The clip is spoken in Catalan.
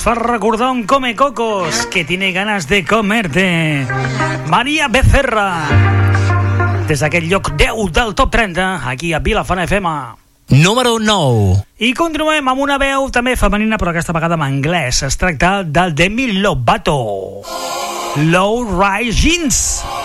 fa recordar un come cocos que tiene ganas de comerte. María Becerra, des d'aquest lloc 10 del top 30, aquí a Vilafant FM. Número 9. I continuem amb una veu també femenina, però aquesta vegada en anglès. Es tracta del Demi Lovato, Low Rise Jeans.